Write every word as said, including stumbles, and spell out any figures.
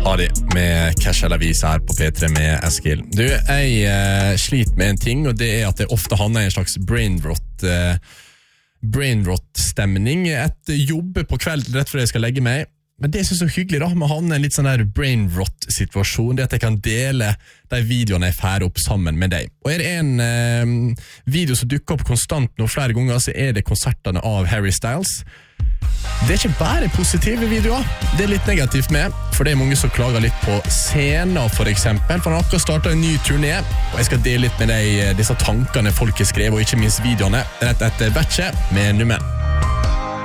Ha det med Cash eller Visa her på P tre med Eskil. Du, jeg eh, sliter med en ting, og det er at jeg ofte havner i en slags brainrot eh, brainrot-stemning etter jobb på kveld rett før jeg skal legge meg. Men det jeg synes er så hyggelig da, med å havne i en litt sånn der brainrot-situasjon, det er at jeg kan dele de videoene jeg færer opp sammen med deg. Og er det en eh, video som dukker opp konstant nå flere ganger, så er det konsertene av Harry Styles. Det er ikke bare positive videoer, det er litt negativt med, for det er mange som klager litt på scener for eksempel, for han har akkurat startet en ny turné, og jeg skal dele litt med deg disse tankene folk har skrevet, og ikke minst videoene, rett etter Batche med nummer.